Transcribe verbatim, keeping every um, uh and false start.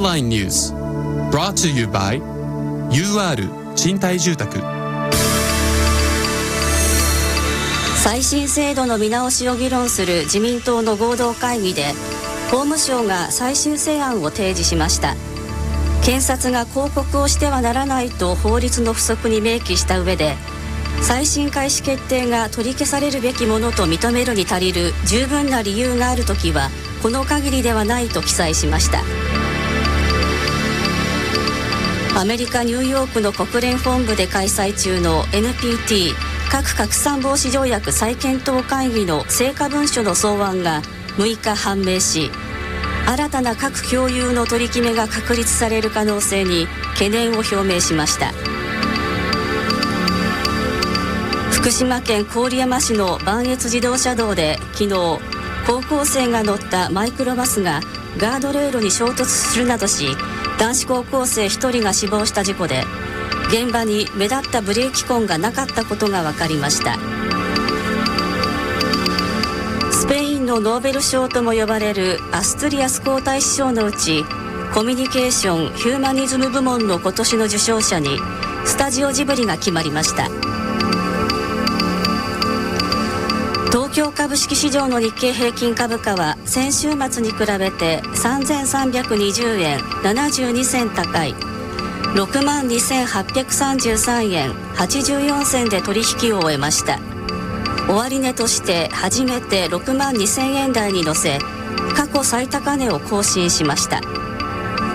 Headline News Brought to you by ユーアール 賃貸住宅。 再審制度の見直しを議論する自民党の合同会議で、法務省が再修正案を提示しました。検察が抗告をしてはならないと法律の附則に明記した上で、再審開始決定が取り消されるべきものと認めるに足りる十分な理由があるときはこの限りではないと記載しました。アメリカ・ニューヨークの国連本部で開催中の エヌピーティー 核拡散防止条約再検討会議の成果文書の草案がむいか判明し、新たな核共有の取り決めが確立される可能性に懸念を表明しました。福島県郡山市の磐越自動車道で昨日、高校生が乗ったマイクロバスがガードレールに衝突するなどし、男子高校生ひとりが死亡した事故で、現場に目立ったブレーキ痕がなかったことが分かりました。スペインのノーベル賞とも呼ばれるアストゥリアス皇太子賞のうち、コミュニケーション・ヒューマニズム部門の今年の受賞者にスタジオジブリが決まりました。東京株式市場の日経平均株価は先週末に比べてさんぜんさんびゃくにじゅうえんななじゅうにせん高い ろくまんにせんはっぴゃくさんじゅうさんえんはちじゅうよんせんで取引を終えました。終値として初めてろくまんにせんえん台に乗せ、過去最高値を更新しました。